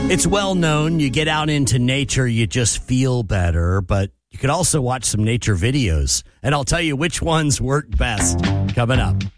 It's well known, you get out into nature, you just feel better, but you could also watch some nature videos, and I'll tell you which ones work best coming up.